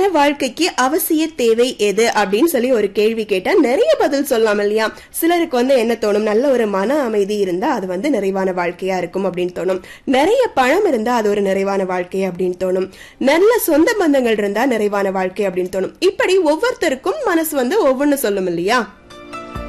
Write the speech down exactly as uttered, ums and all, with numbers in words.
வாழ்க்கைக்கு அவசிய தேவை எது அப்படின்னு சொல்லி ஒரு கேள்வி கேட்டா நிறைய பதில் சொல்லலாம் இல்லையா? சிலருக்கு வந்து என்ன தோணும், நல்ல ஒரு மன அமைதி இருந்தா அது வந்து நிறைவான வாழ்க்கையா இருக்கும் அப்படின்னு தோணும். நிறைய பணம் இருந்தா அது ஒரு நிறைவான வாழ்க்கை அப்படின்னு தோணும். நல்ல சொந்த பந்தங்கள் இருந்தா நிறைவான வாழ்க்கை அப்படின்னு தோணும். இப்படி ஒவ்வொருத்தருக்கும் மனசு வந்து ஒவ்வொன்னு சொல்லும் இல்லையா?